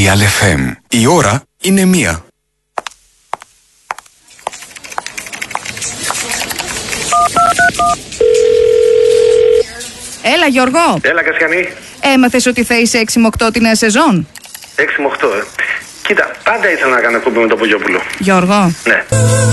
Real FM. Η ώρα είναι 1. Έλα Γιώργο. Έλα Κασιανή. Έμαθες ότι θα είσαι 6 με 8 τη νέα σεζόν? 6 με 8, Κοίτα, πάντα ήθελα να κάνω εκπομπή με τον Πογιόπουλο. Γιώργο. Ναι.